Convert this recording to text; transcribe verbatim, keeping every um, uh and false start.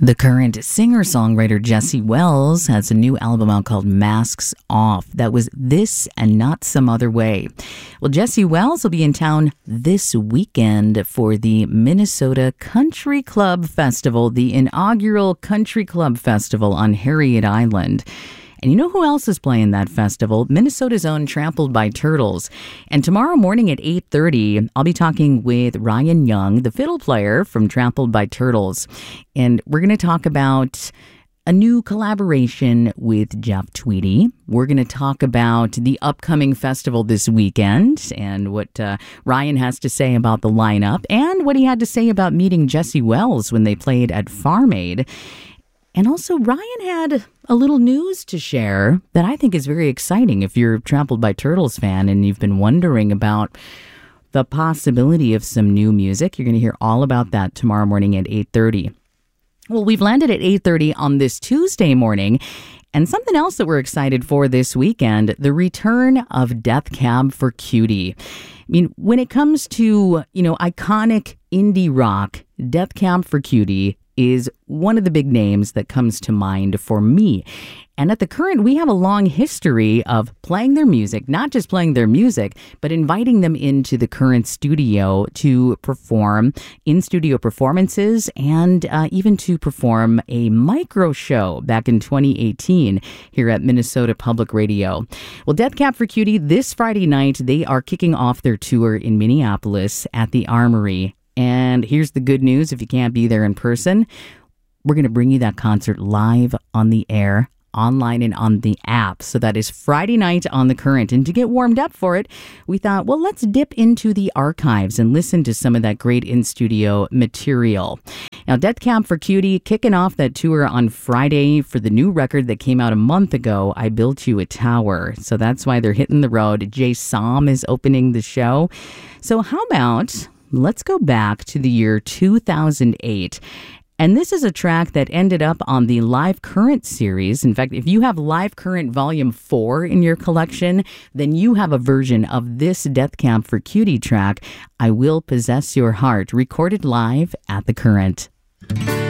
The current singer-songwriter Jesse Wells has a new album out called Masks Off. That was This and Not Some Other Way. Well, Jesse Wells will be in town this weekend for the Minnesota Country Club Festival, the inaugural Country Club Festival on Harriet Island. And you know who else is playing that festival? Minnesota's own Trampled by Turtles. And tomorrow morning at eight thirty, I'll be talking with Ryan Young, the fiddle player from Trampled by Turtles. And we're going to talk about a new collaboration with Jeff Tweedy. We're going to talk about the upcoming festival this weekend and what uh, Ryan has to say about the lineup and what he had to say about meeting Jesse Wells when they played at Farm Aid. And also, Ryan had a little news to share that I think is very exciting if you're a Trampled by Turtles fan and you've been wondering about the possibility of some new music. You're going to hear all about that tomorrow morning at eight thirty. Well, we've landed at eight thirty on this Tuesday morning. And something else that we're excited for this weekend, the return of Death Cab for Cutie. I mean, when it comes to, you know, iconic indie rock, Death Cab for Cutie is one of the big names that comes to mind for me. And at the Current, we have a long history of playing their music, not just playing their music, but inviting them into the Current studio to perform in-studio performances and uh, even to perform a micro show back in twenty eighteen here at Minnesota Public Radio. Well, Death Cab for Cutie, this Friday night, they are kicking off their tour in Minneapolis at the Armory. And here's the good news, if you can't be there in person, we're going to bring you that concert live on the air, online and on the app. So that is Friday night on The Current. And to get warmed up for it, we thought, well, let's dip into the archives and listen to some of that great in-studio material. Now, Death Cab for Cutie kicking off that tour on Friday for the new record that came out a month ago, I Built You a Tower. So that's why they're hitting the road. Jay Som is opening the show. So how about let's go back to the year two thousand eight. And this is a track that ended up on the Live Current series. In fact, if you have Live Current Volume four in your collection, then you have a version of this Death Cab for Cutie track, I Will Possess Your Heart, recorded live at the Current.